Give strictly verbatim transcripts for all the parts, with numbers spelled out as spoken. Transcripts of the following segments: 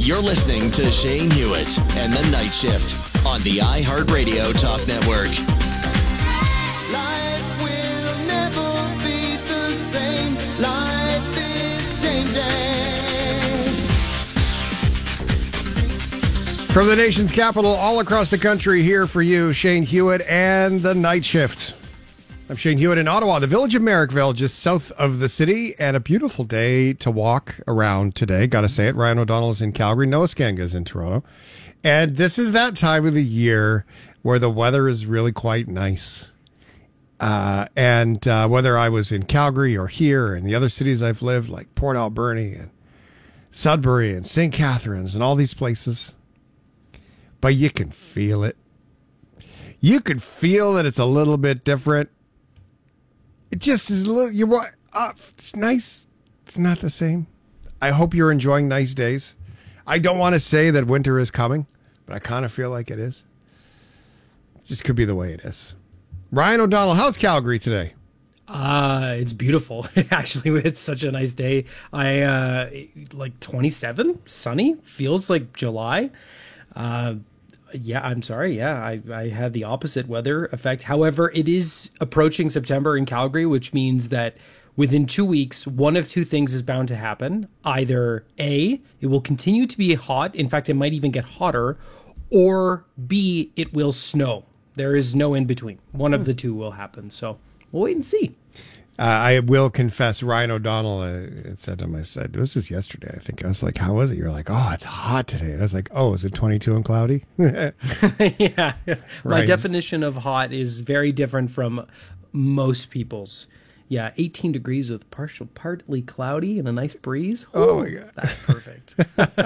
You're listening to Shane Hewitt and the Night Shift on the iHeartRadio Talk Network. Life will never be the same. Life is changing. From the nation's capital, all across the country, here for you, Shane Hewitt and the Night Shift. I'm Shane Hewitt in Ottawa, the village of Merrickville, just south of the city, and a beautiful day to walk around today. Got to say it. Ryan O'Donnell is in Calgary. Noah Skanga is in Toronto. And this is that time of the year where the weather is really quite nice. Uh, and uh, whether I was in Calgary or here and the other cities I've lived, like Port Alberni and Sudbury and Saint Catharines and all these places, but you can feel it. You can feel that it's a little bit different. It just is a little, you're what? Uh, it's nice. It's not the same. I hope you're enjoying nice days. I don't want to say that winter is coming, but I kind of feel like it is. It just could be the way it is. Ryan O'Donnell, how's Calgary today? Uh, it's beautiful. Actually, it's such a nice day. I, uh, like twenty-seven, sunny, feels like July. Uh, Yeah, I'm sorry. Yeah, I, I had the opposite weather effect. However, it is approaching September in Calgary, which means that within two weeks, one of two things is bound to happen. Either A, it will continue to be hot. In fact, it might even get hotter. Or B, it will snow. There is no in between. One of the two will happen. So we'll wait and see. Uh, I will confess, Ryan O'Donnell uh, said to me, I said, this was yesterday, I think. I was like, how was it? You're like, oh, it's hot today. And I was like, oh, is it twenty-two and cloudy? Yeah. My Ryan's- definition of hot is very different from most people's. Yeah, eighteen degrees with partial, partly cloudy and a nice breeze. Oh, my God. That's perfect.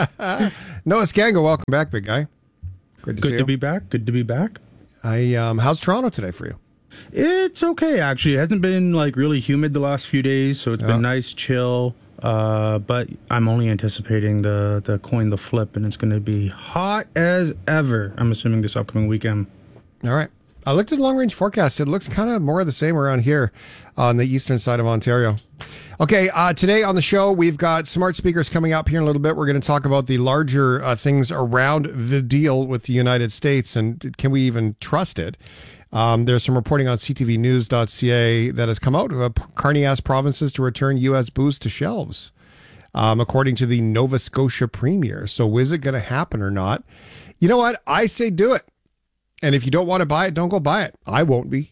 Noah Skanga, welcome back, big guy. Good to Good see to you. be back. Good to be back. I, um, how's Toronto today for you? It's okay, actually. It hasn't been like really humid the last few days, so it's Yeah. been nice, chill. Uh, but I'm only anticipating the, the coin, the flip, and it's going to be hot as ever, I'm assuming, this upcoming weekend. All right. I looked at the long-range forecast. It looks kind of more of the same around here on the eastern side of Ontario. Okay, uh, today on the show, we've got smart speakers coming up here in a little bit. We're going to talk about the larger uh, things around the deal with the United States, and can we even trust it? Um, there's some reporting on c t v news dot c a that has come out. Uh, Carney asked provinces to return U S booze to shelves, um, according to the Nova Scotia Premier. So is it going to happen or not? You know what? I say do it. And if you don't want to buy it, don't go buy it. I won't be.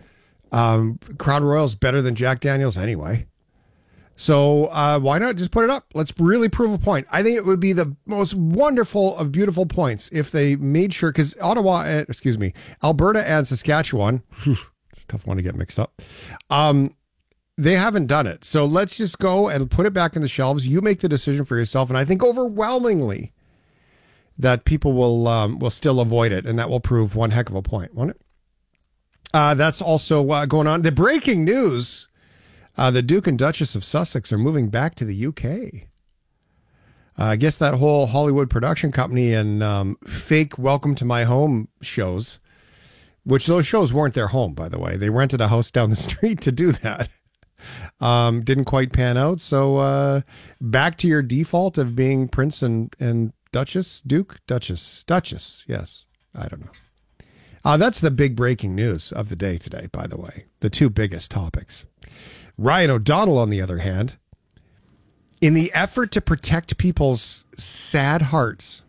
Um, Crown Royal's better than Jack Daniels anyway. So uh, why not just put it up? Let's really prove a point. I think it would be the most wonderful of beautiful points if they made sure, because Ottawa, uh, excuse me, Alberta and Saskatchewan, it's a tough one to get mixed up. Um, they haven't done it. So let's just go and put it back in the shelves. You make the decision for yourself. And I think overwhelmingly that people will um, will still avoid it. And that will prove one heck of a point, won't it? Uh, that's also uh, going on. The breaking news. Uh, the Duke and Duchess of Sussex are moving back to the U K. Uh, I guess that whole Hollywood production company and um, fake Welcome to My Home shows, which those shows weren't their home, by the way. They rented a house down the street to do that. Um, didn't quite pan out. So uh, back to your default of being Prince and, and Duchess, Duke, Duchess, Duchess. Yes, I don't know. Uh, that's the big breaking news of the day today, by the way. The two biggest topics. Ryan O'Donnell, on the other hand, in the effort to protect people's sad hearts,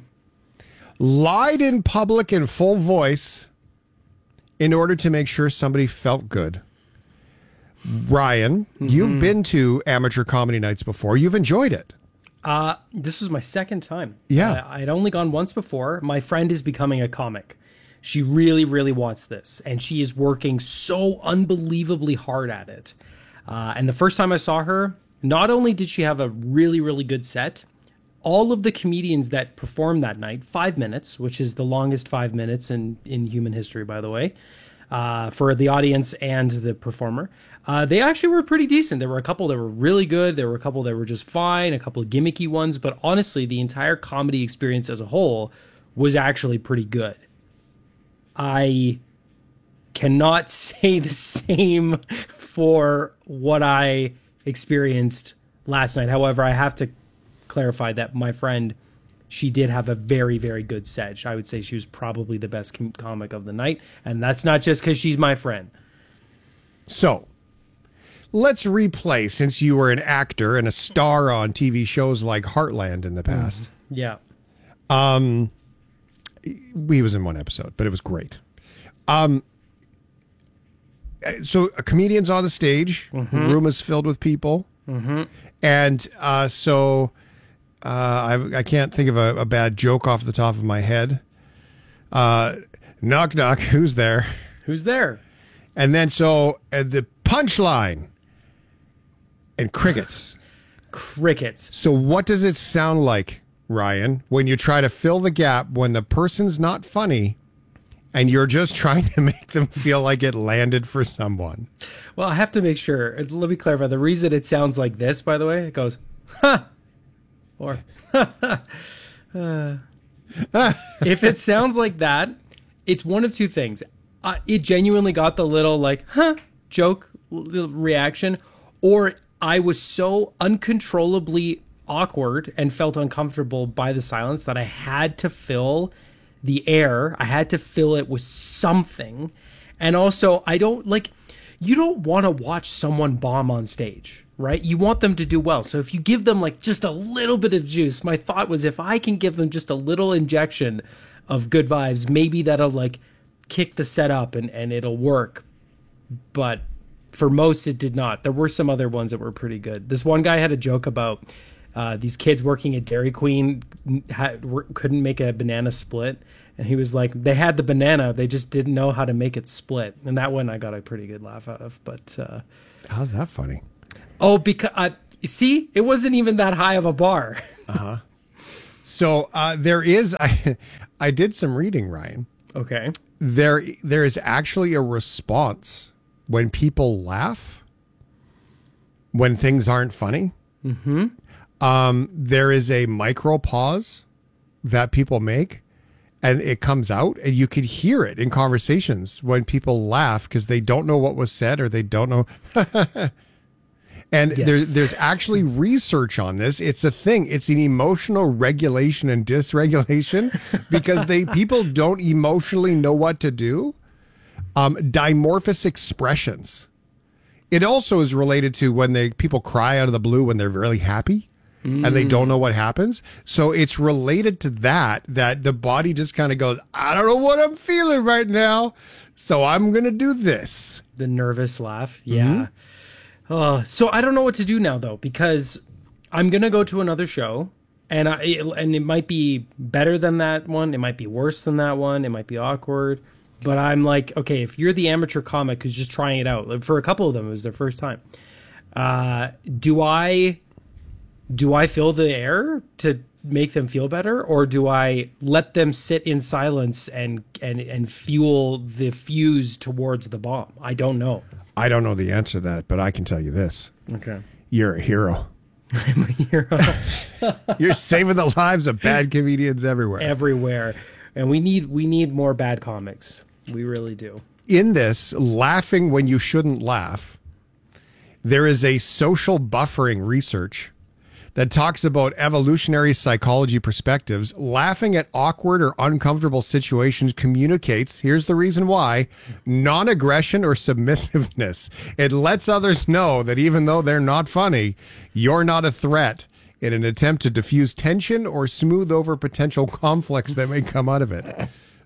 lied in public in full voice in order to make sure somebody felt good. Ryan, mm-hmm. You've been to amateur comedy nights before. You've enjoyed it. Uh, this was my second time. Yeah. Uh, I'd only gone once before. My friend is becoming a comic. She really, really wants this, and she is working so unbelievably hard at it. Uh, and the first time I saw her, not only did she have a really, really good set, all of the comedians that performed that night, five minutes, which is the longest five minutes in, in human history, by the way, uh, for the audience and the performer, uh, they actually were pretty decent. There were a couple that were really good. There were a couple that were just fine, a couple of gimmicky ones. But honestly, the entire comedy experience as a whole was actually pretty good. I cannot say the same for what I experienced last night. However, I have to clarify that my friend she did have a very, very good set. I would say she was probably the best com- comic of the night, and that's not just because she's my friend. So, let's replay, since you were an actor and a star on T V shows like Heartland in the past. Yeah. He was in one episode, but it was great. Um, so a comedian's on the stage, Mm-hmm. the room is filled with people, and uh, so uh, I, I can't think of a, a bad joke off the top of my head. Uh, knock knock, who's there? Who's there? And then so uh, the punchline and crickets. Crickets. So what does it sound like, Ryan, when you try to fill the gap when the person's not funny and you're just trying to make them feel like it landed for someone? Well, I have to make sure. Let me clarify. The reason it sounds like this, by the way, it goes, ha, or, uh. If it sounds like that, it's one of two things. Uh, it genuinely got the little, like, huh, joke little reaction, or I was so uncontrollably awkward and felt uncomfortable by the silence that I had to fill the air. I had to fill it with something. And also, I don't like, you don't want to watch someone bomb on stage, right? You want them to do well. So if you give them like just a little bit of juice, my thought was if I can give them just a little injection of good vibes, maybe that'll like kick the set up and, and it'll work. But for most, it did not. There were some other ones that were pretty good. This one guy had a joke about uh, these kids working at Dairy Queen had, were, couldn't make a banana split. And he was like, they had the banana, they just didn't know how to make it split. And that one I got a pretty good laugh out of. But uh, How's that funny? oh, because uh, see, it wasn't even that high of a bar. So uh, there is, I, I did some reading, Ryan. Okay. There, there is actually a response when people laugh, when things aren't funny. Mm-hmm. Um, there is a micro pause that people make. And it comes out, and you could hear it in conversations when people laugh because they don't know what was said or they don't know. And Yes. there's there's actually research on this. It's a thing. It's an emotional regulation and dysregulation because they people don't emotionally know what to do. Um, dimorphous expressions. It also is related to when they people cry out of the blue when they're really happy. And they don't know what happens. So it's related to that, that the body just kind of goes, I don't know what I'm feeling right now. So I'm going to do this. The nervous laugh. Yeah. Uh, so I don't know what to do now, though, because I'm going to go to another show. And I, and it might be better than that one. It might be worse than that one. It might be awkward. But I'm like, okay, if you're the amateur comic who's just trying it out, like for a couple of them, it was their first time. Uh, do I... Do I fill the air to make them feel better, or do I let them sit in silence and and and fuel the fuse towards the bomb? I don't know. I don't know the answer to that, but I can tell you this. Okay. You're a hero. I'm a hero You're saving the lives of bad comedians everywhere. everywhere, and we need we need more bad comics. We really do. In this, laughing when you shouldn't laugh, there is a social buffering research that talks about evolutionary psychology perspectives. Laughing at awkward or uncomfortable situations communicates, here's the reason why, non-aggression or submissiveness. It lets others know that even though they're not funny, you're not a threat in an attempt to diffuse tension or smooth over potential conflicts that may come out of it.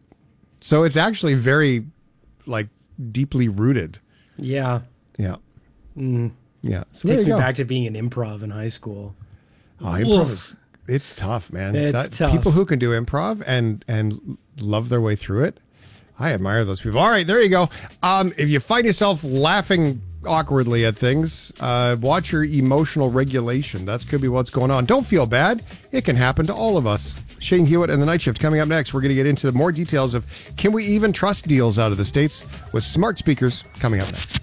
So it's actually very, like, deeply rooted. Yeah. Yeah. Yeah. So Takes there me you go. back to being an improv in high school. Oh, improv is, it's tough, man. It's tough. People who can do improv and and love their way through it, I admire those people. All right, there you go. Um, if you find yourself laughing awkwardly at things, uh, watch your emotional regulation. That could be what's going on. Don't feel bad. It can happen to all of us. Shane Hewitt and the Night Shift coming up next. We're going to get into more details of can we even trust deals out of the States with smart speakers coming up next. From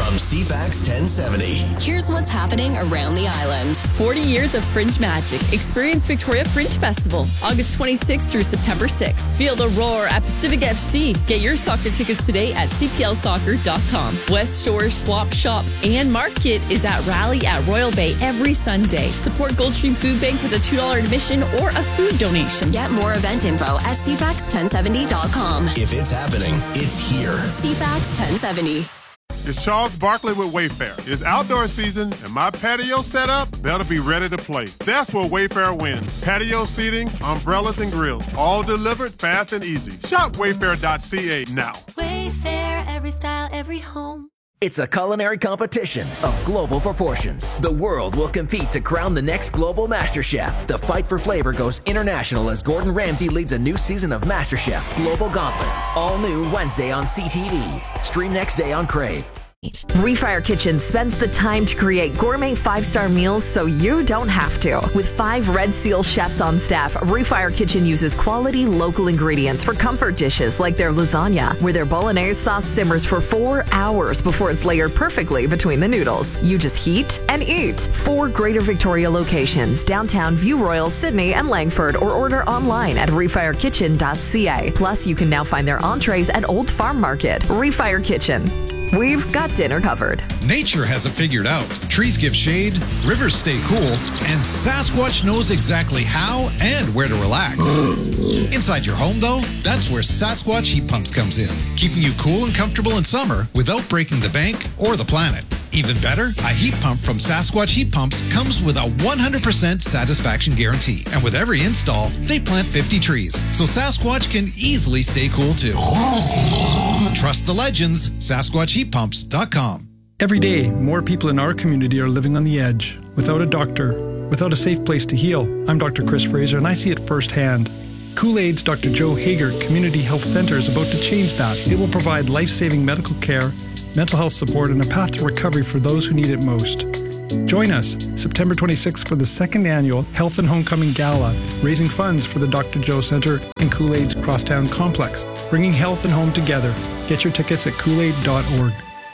from C FAX ten seventy. Here's what's happening around the island. forty years of Fringe magic. Experience Victoria Fringe Festival, August twenty-sixth through September sixth. Feel the roar at Pacific F C. Get your soccer tickets today at c p l soccer dot com. West Shore Swap Shop and Market is at Rally at Royal Bay every Sunday. Support Goldstream Food Bank with a two dollars admission or a food donation. Get more event info at c fax ten seventy dot com. If it's happening, it's here. C FAX ten seventy. It's Charles Barkley with Wayfair. It's outdoor season, and my patio setup better be ready to play. That's where Wayfair wins. Patio seating, umbrellas, and grills, all delivered fast and easy. Shop wayfair dot c a now. Wayfair, every style, every home. It's a culinary competition of global proportions. The world will compete to crown the next global master chef. The fight for flavor goes international as Gordon Ramsay leads a new season of MasterChef Global Gauntlet. All new Wednesday on C T V. Stream next day on Crave. Refire Kitchen spends the time to create gourmet five-star meals so you don't have to. With five Red Seal chefs on staff, Refire Kitchen uses quality local ingredients for comfort dishes like their lasagna, where their bolognese sauce simmers for four hours before it's layered perfectly between the noodles. You just heat and eat. Four Greater Victoria locations, downtown, View Royal, Sydney, and Langford, or order online at refire kitchen dot c a. Plus, you can now find their entrees at Old Farm Market. Refire Kitchen. We've got dinner covered. Nature has it figured out. Trees give shade, rivers stay cool, and Sasquatch knows exactly how and where to relax. Inside your home, though, that's where Sasquatch Heat Pumps comes in, keeping you cool and comfortable in summer without breaking the bank or the planet. Even better, a heat pump from Sasquatch Heat Pumps comes with a one hundred percent satisfaction guarantee. And with every install, they plant fifty trees, so Sasquatch can easily stay cool too. Trust the legends, Sasquatch Heat Pumps dot com. Every day, more people in our community are living on the edge, without a doctor, without a safe place to heal. I'm Doctor Chris Fraser, and I see it firsthand. Kool-Aid's Doctor Joe Hager Community Health Center is about to change that. It will provide life-saving medical care, mental health support, and a path to recovery for those who need it most. Join us September twenty-sixth for the second annual Health and Homecoming Gala, raising funds for the Doctor Joe Center and Kool-Aid's Crosstown Complex, bringing health and home together. Get your tickets at kool aid dot org.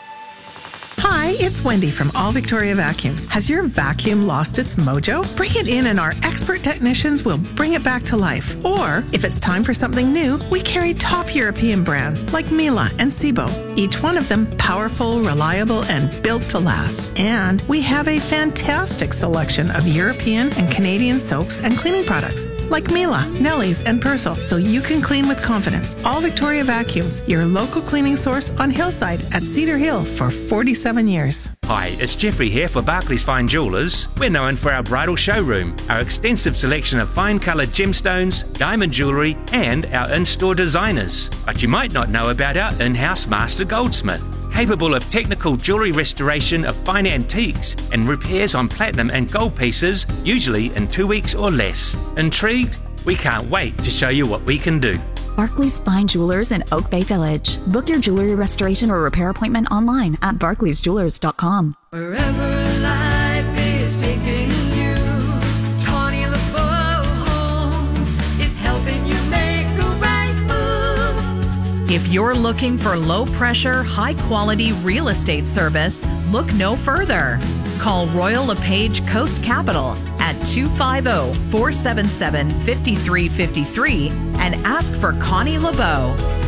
Hi, it's Wendy from All Victoria Vacuums. Has your vacuum lost its mojo? Bring it in and our expert technicians will bring it back to life. Or, if it's time for something new, we carry top European brands like Miele and Sebo. Each one of them powerful, reliable, and built to last. And we have a fantastic selection of European and Canadian soaps and cleaning products like Miele, Nelly's, and Persil, so you can clean with confidence. All Victoria Vacuums, your local cleaning source on Hillside at Cedar Hill for forty-seven years. Hi, it's Jeffrey here for Barclays Fine Jewellers. We're known for our bridal showroom, our extensive selection of fine coloured gemstones, diamond jewellery, and our in-store designers. But you might not know about our in-house master goldsmith, capable of technical jewellery restoration of fine antiques and repairs on platinum and gold pieces, usually in two weeks or less. Intrigued? We can't wait to show you what we can do. Barclays Fine Jewelers in Oak Bay Village. Book your jewelry restoration or repair appointment online at barclays jewelers dot com. Wherever life is taking you, Connie LeBeau Homes is helping you make the right move. If you're looking for low-pressure, high-quality real estate service, look no further. Call Royal LePage Coast Capital at two five zero, four seven seven, five three five three and ask for Connie LeBeau.